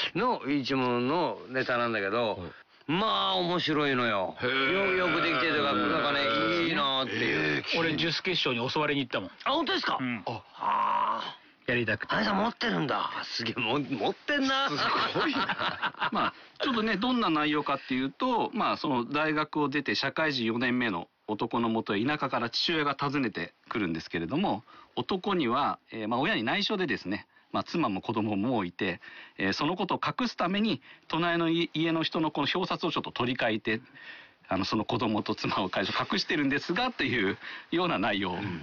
の一門のネタなんだけど、まあ面白いのよ。よくできてるとか、なんかね、いいなっていう。 俺ジュース決勝に教わりに行ったもん。 あ、本当ですか？ああ。 やりたくて。 あれさん持ってるんだ。すげえ、持ってんな。すごいな。 まあちょっとね、どんな内容かっていうと、まあその大学を出て社会人4年目の男のもとへ田舎から父親が訪ねてくるんですけれども、男には、まあ親に内緒でですね、まあ妻も子供もいて、そのことを隠すために隣の家の人のこの表札をちょっと取り替えて、その子供と妻を隠してるんですがっていうような内容ございます。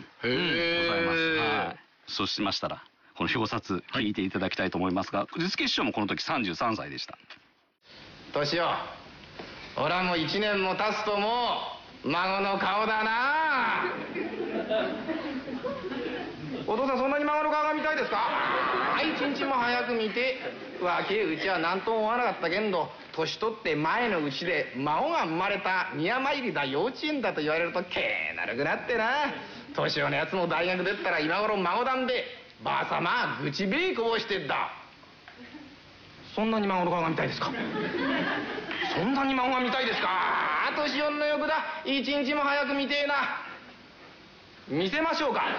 はい。そうしましたらこの表札聞いていただきたいと思いますが、実決勝もこの時33歳でした。 年を俺はもう1年も経つともう孫の顔だな。お父さんそんなに孫の顔が見たいですか？一日も早く見て若いうちは何とも思わなかったけんど、年取って前のうちで孫が生まれた宮参りだ幼稚園だと言われるとけなるくなってな。年をのやつも大学出たら今頃孫だんでばあさま愚痴べいこぼしてんだ。そんなに孫の顔が見たいですか？そんなに孫が見たいですか？年寄りの欲だ。一日も早く見てえな。見せましょうか。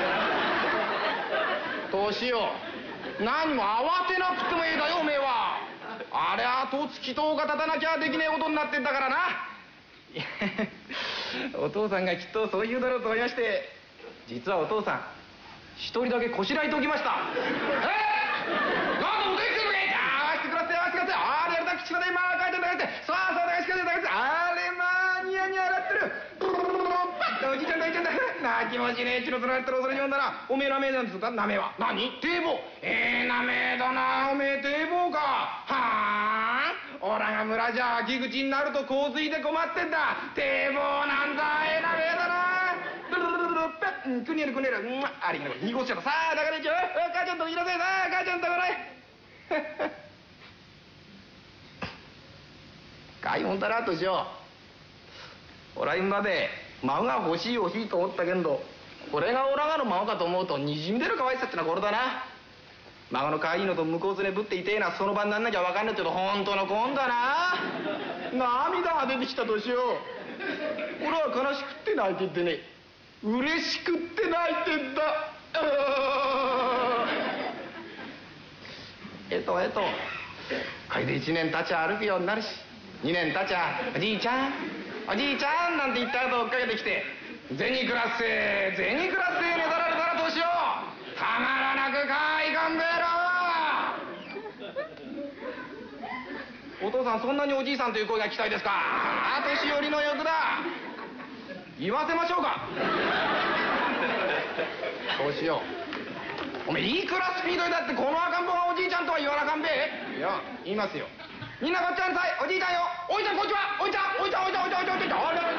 年寄何も慌てなくてもええだよおめえは。あれはとつきとうが立たなきゃできねえことになってんだからな。お父さんがきっとそう言うだろうと思いまして、実はお父さん一人だけこしらえておきました。なんでもできてるね。ああしてください、あしてください。あれやるだ口がね、まあ書いてください。さあさあだしかねだしあれまあニヤニヤ笑ってる。おじいちゃんだいちゃんだ。泣きもしねえチロとなったらそれに呼んだらおめえなめなんつったなめは何？堤防。なめだなおめえ堤防か。はあおらが村じゃ秋口になると洪水で困ってんだ。堤防なんだなめだな。くにえるくにえる。ありがとう。濁しちゃった。さあだから一応母ちゃんといらせ。さあ母ちゃんとこれ。かいもんだなとしよう。おら今まで孫が欲しい欲しいと思ったけんど、これがおらがの孫かと思うとにじみ出る可愛さってのはこれだな。孫の可愛いのと向こうずねぶっていてえなその場になんなきゃ分かんないけど本当のこんだな。涙が出てきたとしよう。俺は悲しくって泣いてってね、嬉しくって泣いてんだ。これで1年経ちゃ歩くようになるし、2年経ちゃおじいちゃんおじいちゃんなんて言った後追っかけてきて銭くらっせ銭くらっせねだられたらどうしよう。たまらなくかいかんべろ。お父さんそんなにおじいさんという声が聞きたいですか？年寄りの欲だ。言わせましょうか。そうしよう。おめえいくらスピードだってこの赤ん坊がおじいちゃんとは言わなかんべ。いや言いますよ。みんなこっちあんさい。おじいちゃんよ。おいちゃんこっちは。おいちゃんおいちゃんおいちゃんおいちゃんおいちゃんおいちゃん。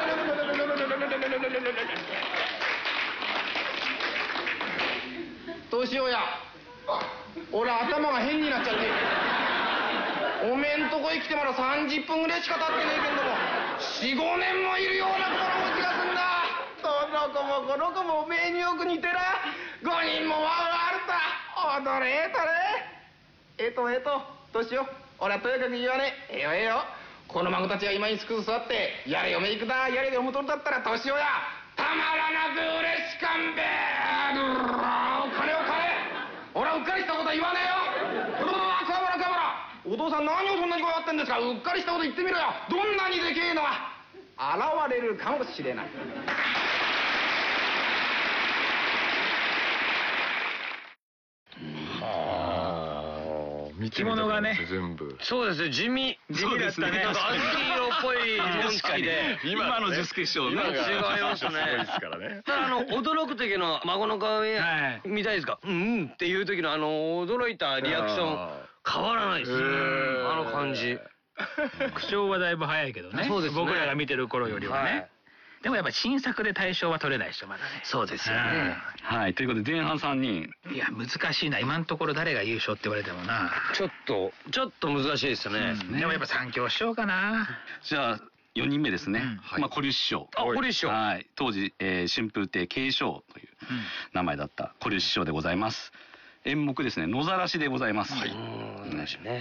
どうしようや。俺頭が変になっちゃって。おめえんとこへ来てまだ30分ぐらいしか経ってねえけんども4、5年もいるような心持ちがすんだ。その子もこの子もおめえによく似てら。5人も輪があるた。踊れたれ。どうしよう。俺はとにかく言わねえ。ええよ。この孫たちが今にすく座ってやれ嫁行くだやれ嫁取るだったら年をやたまらなく嬉しかんべ。お金を買え。俺はうっかりしたことは言わねえよ。お父さん何をそんなにこうやってんですか。うっかりしたこと言ってみろよ。どんなにでけえのが現れるかもしれない。 着物がね全部そうですね、地味だったね。なんか小豆色っぽい紋付きで今のジュース決勝違いましたね。ただ驚く時の孫の顔見たいですか？うんっていう時の驚いたリアクション変わらないです。あの感じ。 口調はだいぶ早いけどね。僕らが見てる頃よりはね。でもやっぱ新作で大賞は取れないでしょまだね。 そうですよね。 はい、ということで前半3人。 いや難しいな。今のところ誰が優勝って言われてもな。 ちょっと難しいですよね。 でもやっぱ三強師匠かな。 じゃあ4人目ですね。まあ小龍師匠。 小龍師匠。 はい。当時春風亭慶章という名前だった小龍師匠でございます。演目ですね。野ざらしでございます。はい。お願いします。